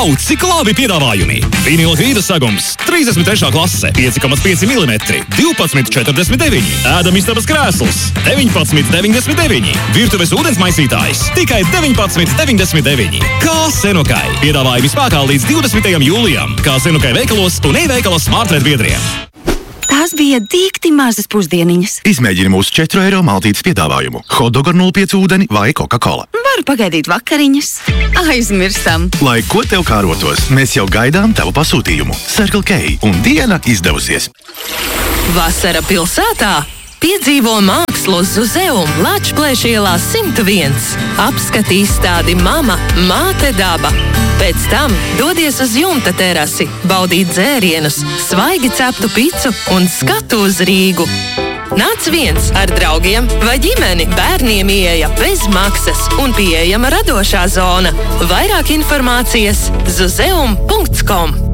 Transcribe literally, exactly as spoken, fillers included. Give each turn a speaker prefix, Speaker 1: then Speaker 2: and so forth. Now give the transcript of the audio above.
Speaker 1: Vau, cik labi piedāvājumi! Vinila grīdas sagums, trīsdesmit trešā klase, pieci komats pieci milimetri, divpadsmit četrdesmit deviņi. Ēdamistabas krēsls, deviņpadsmit deviņdesmit deviņi. Virtuves ūdensmaisītājs, tikai deviņpadsmit deviņdesmit deviņi. Kā Senukai. Piedāvājumi spēkā līdz divdesmitajam jūlijam. Kā Senukai veikalos un e-veikalos Smartred biedriem.
Speaker 2: Tās bija dīkti mazas pusdieniņas.
Speaker 3: Izmēģini mūsu četru eiro maltītes piedāvājumu. Hotdog ar nulle pieci ūdeni vai Coca-Cola.
Speaker 2: Varu pagaidīt vakariņas. Aizmirstam.
Speaker 3: Lai ko tev kārotos, mēs jau gaidām tavu pasūtījumu. Circle K un diena izdevusies.
Speaker 4: Vasara pilsētā? Piedzīvo mākslu Zuzeum Lačplēša ielā simt viens. Apskati izstādi Mama, Māte daba. Pēc tam dodies uz jumta terasi, baudīt dzērienus, svaigi ceptu picu un skatu uz Rīgu. Nāc viens ar draugiem vai ģimeni, bērniem ieeja bez maksas un pieejama radošā zona. Vairāk informācijas zuzeum punkts com.